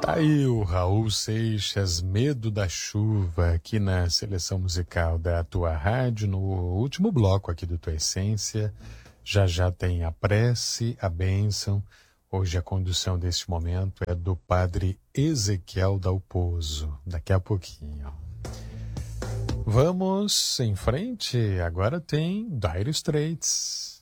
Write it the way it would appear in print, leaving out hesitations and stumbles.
Tá aí o Raul Seixas, Medo da Chuva, aqui na seleção musical da Tua Rádio, no último bloco aqui do Tua Essência. Já já tem a prece, a bênção. Hoje a condução deste momento é do padre Ezequiel Dalpozo, daqui a pouquinho. Vamos em frente, agora tem Dire Straits.